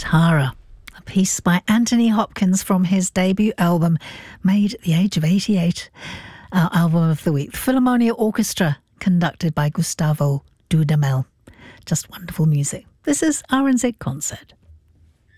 Tara, a piece by Anthony Hopkins from his debut album, made at the age of 88. Our album of the week, Philharmonia Orchestra, conducted by Gustavo Dudamel. Just wonderful music. This is RNZ Concert.